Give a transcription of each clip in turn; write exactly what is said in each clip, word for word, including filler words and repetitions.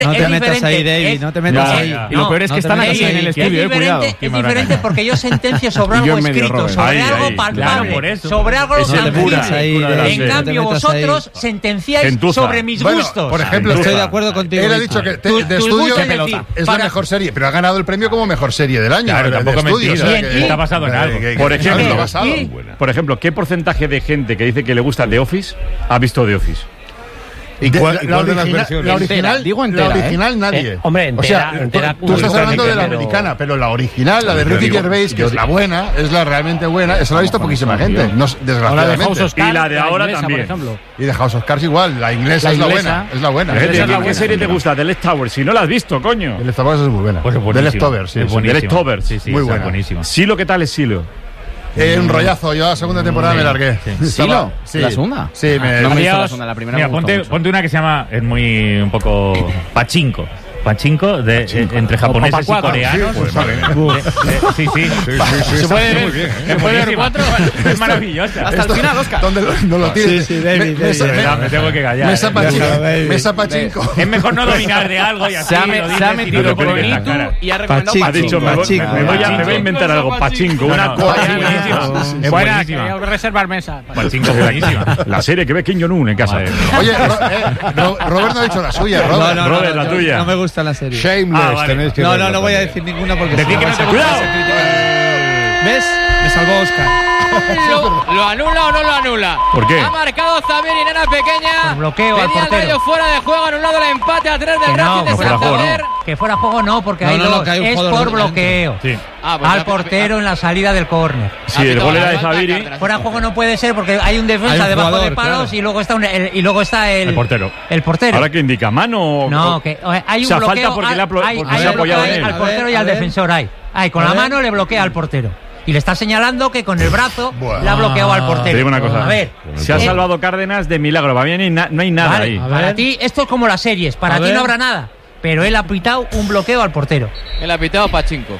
No te es metas ahí, David, es, no te metas no, ahí. No, y lo peor es que no están aquí en el estudio, es eh, cuidado. Es diferente porque yo sentencio sobre algo escrito, sobre ahí, algo ahí, palpable, claro, eso, sobre algo es el tangible. cura, ahí, cura de la En serie. cambio, No te metas vosotros ahí. sentenciáis Gentuza. sobre mis Bueno, gustos. por ejemplo, Estoy de Esther, acuerdo contigo. Él ha Víctor. dicho que te- Tu- de tu estudio gusto es que decir, es para- la mejor serie, pero ha ganado el premio como mejor serie del año. Claro, de- de tampoco he estudio, mentido. o sea, que- ¿Y está basado en que- algo. que- que- Por que- ejemplo, que- que- basado. ¿y? Por ejemplo, ¿qué porcentaje de gente que dice que le gusta The Office ha visto The Office? ¿Y cuál, De- y la, cuál de las original, versiones? la original, Entera, digo entera, la original ¿eh? nadie. Eh, hombre, entera, o sea, entera, tú estás muy hablando de la pero- americana, pero la original, la de Yo Ricky digo- Gervais, que yo es la buena, es la realmente buena, esa la ha visto poquísima gente, no, O la de House desgraciadamente. of Cards, Y la de ahora inglesa, también. por ejemplo. Y de House of Cards igual, la inglesa La es la inglesa. buena, es la buena. Gente, esa es la ¿qué buena. serie te gusta? The Leftovers. Si no la has visto, coño. El Leftovers es muy buena. Pues es The buenísimo. Leftovers, sí. Es sí. buenísimo. The Leftovers. Sí, sí, Muy está buena. buenísimo. Silo, ¿qué tal es Silo? Eh, un rollazo, yo a la segunda temporada me largué. ¿Silo? Sí. ¿La segunda? Sí, me... No me he visto la Adiós. segunda, la primera Mira, me gustó ponte, mucho. ponte una que se llama, es muy un poco pachinko. Pachinko, de, eh, entre japoneses y cuatro. coreanos. Pues vale. De- de- sí, sí. ¿Se puede ver? Es buenísima. Es maravillosa. Hasta el final, Oscar. ¿Dónde lo, no lo tienes? Sí, sí, David, Me- David, mesa- David. Ya, me tengo que callar. Mesa eh. pachinko. David. Mesa pachinko. Es mejor no dominar de algo y así Se ha, lo me- dices se ha y metido lo por pones en la Benito cara. y ha recomendado Ha dicho, me, voy- Pachinko. me voy a, me voy a inventar algo. Pachinko, No, una no, cosa. es buenísima. Es Buena, buenísima. que reservar mesa. Pachinko es buenísima. La serie que ve Kim Jong-un en casa. Madre. Oye, Ro- eh, Ro- Robert no ha dicho la suya, No, Robert. no, no, Robert, no, la yo- tuya. No me gusta la serie. Shameless, Ah, vale. tenéis que No, verla no, no voy a también. decir ninguna porque Decid si no que no vais te a- gusta. vais a criticar. ¿Ves? Me salvó Oscar. ¿Lo, ¿Lo anula o no lo anula? ¿Por qué? Ha marcado Xavier y Nena Pequeña. Por bloqueo al Venía el portero. Rayo fuera de juego, anulado el empate a tres del Que no, Racing de que fuera juego, Santander. Que fuera juego no, porque No, hay no, no, dos. que hay un Es jugador por delante. bloqueo. Sí. Ah, pues Al ya- portero en la salida del córner. Sí, el gol era de Zaviri. Fuera de juego no puede ser porque hay un defensa Hay un debajo jugador, de palos claro. y luego está un- el, y luego está el, El portero. El portero. ¿Ahora qué indica? ¿Mano o.? No, o- que o sea, hay o un sea, bloqueo. falta porque, hay, le ha, apro- hay- porque hay se ha un bloqueo apoyado en él. al portero A ver, y al a ver. defensor. Hay. Hay con A la ver. mano le bloquea al portero. Y le está señalando que con el brazo Buah. le ha bloqueado al Te portero. digo una cosa. A ver. Se ha Eh, salvado Cárdenas de milagro. Para mí no hay, na- no hay nada Vale, ahí. A para ver. ti esto es como las series. Para A ti ver. no habrá nada. Pero él ha pitado un bloqueo al portero. El ha pitado Pachinko.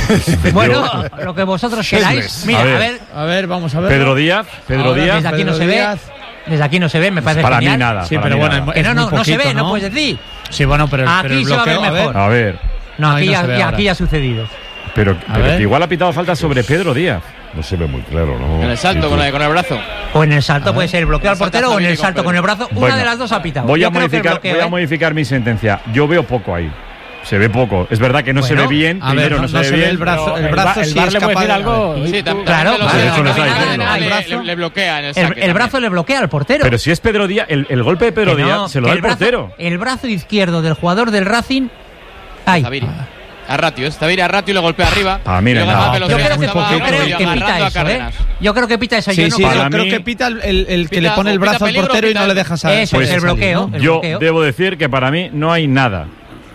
Bueno, lo que vosotros queráis. Mira, A a ver. ver. A ver, vamos a ver. Pedro Díaz. Pedro Ahora Díaz. Desde aquí no Pedro se ve. Díaz. Desde aquí no se ve, me parece Para genial. mí nada. Sí, para pero mí bueno, nada. Que es no, muy no, no se poquito, ve, no puedes decir. Sí, bueno, pero, Aquí pero el se va a ver bloqueo, mejor. A ver. No, Ahí aquí, no ya, se ve ya- ahora. aquí ya ha sucedido. Pero, pero ver. que igual ha pitado falta sobre Pedro Díaz. No se ve muy claro, ¿no? En el salto con, el- con el brazo. O en el salto puede ser el bloqueo al El salto portero o en el Xavier con salto con el brazo. Una Bueno, de las dos ha pitado. Voy Yo a, creo que el modificar, bloqueo, voy a ¿eh? modificar mi sentencia. Yo veo poco ahí. Se ve poco. Es verdad que no se Bueno, ve bien. A ver, Primero no, no, se no ve se ve bien. el brazo. Pero El el brazo va- el sí VAR es le puede capaz decir de- algo. Sí, tam- Claro, también lo claro, sé, eso lo está también diciendo. le- El le- brazo- le- Le bloquea en el El, saque el brazo también. le bloquea al portero. Pero si es Pedro Díaz, el, el golpe de Pedro Que no, Díaz se lo que da el el brazo- portero. El brazo izquierdo del jugador del Racing. Ay, Zaviri. A Ratio, es Zaviri a Ratio y le golpea arriba. Ah, mira, Y luego no, Mbappé lo yo tenía creo que, estaba yo creo agarrando que a pita eso, ¿eh? Cárdenas. Yo creo que pita eso. Sí, yo no sí, creo- yo Para creo mí- que pita el, el- el que Pita- le pone el o pita brazo al peligro, portero y pita- no le deja salir. Eso Pues es el bloqueo. el Yo bloqueo. debo decir que para mí no hay nada.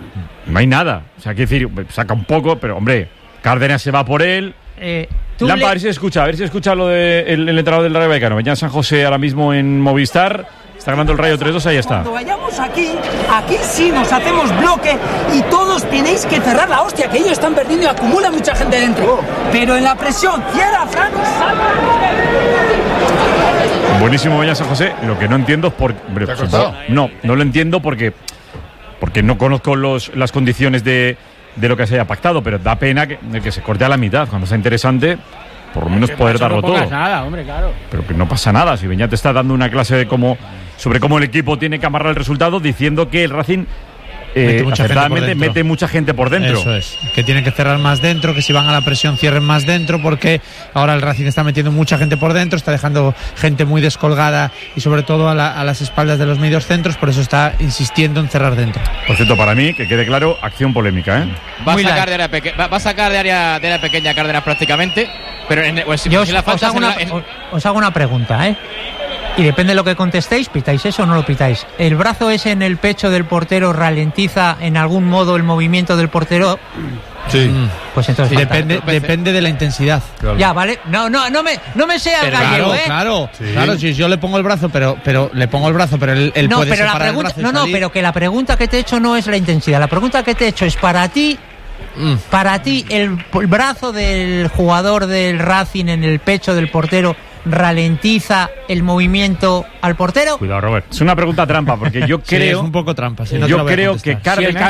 No hay nada. O sea, quiero decir, saca un poco, pero hombre, Cárdenas se va por él. Eh, tú Lampa, le- a ver si se escucha, a ver si escucha lo del el, entrenador del Rayo Vallecano. Venía San José ahora mismo en Movistar. Está ganando el Rayo tres dos, ahí está. Cuando vayamos aquí, aquí sí nos hacemos bloque y todos tenéis que cerrar la hostia, que ellos están perdiendo y acumula mucha gente dentro. Pero en la presión, cierra, Fran, salva. Buenísimo Venía San José. Lo que no entiendo es por. hombre, ¿Te ha pues, costado? no, no lo entiendo porque. Porque no conozco los, las condiciones de, de lo que se haya pactado, pero da pena que, que se corte a la mitad. Cuando sea interesante, por lo menos poder darlo No pongas todo. nada, hombre, claro. Pero que no pasa nada. Si Beñat está dando una clase de cómo, sobre cómo el equipo tiene que amarrar el resultado, diciendo que el Racing eh, Mete mucha gente por acertadamente dentro. mete mucha gente por dentro. Eso es, que tienen que cerrar más dentro, que si van a la presión cierren más dentro, porque ahora el Racing está metiendo mucha gente por dentro, está dejando gente muy descolgada y sobre todo a, la- a las espaldas de los medios centros, por eso está insistiendo en cerrar dentro. Por cierto, para mí, que quede claro, acción polémica, ¿eh? Va a, Muy sacar light. de área peque- va, va a sacar de área, de área pequeña Cárdenas prácticamente. Pero en, pues, si, Yo os, si la os falta hago es en una, la- en- os- os hago una pregunta, ¿eh? Y depende de lo que contestéis, ¿pitáis eso o no lo pitáis? ¿El brazo ese en el pecho del portero ralentiza en algún modo el movimiento del portero? Sí. Pues entonces... Depende, Entonces- depende de la intensidad. Ya, ¿vale? No, no, no me, no me sea el Pero gallego, claro, ¿eh? claro, Sí. claro, si yo le pongo el brazo, pero, pero le pongo el brazo, pero él, él no, puede pero la separar el pregunta, brazo y no, no, salir. pero que la pregunta que te he hecho no es la intensidad. La pregunta que te he hecho es para ti, para ti el, el brazo del jugador del Racing en el pecho del portero ralentiza el movimiento al portero? Cuidado, Robert. Es una pregunta trampa, porque yo Sí, creo, es un poco trampa. sí, no te lo yo voy a creo contestar. que Cárdenas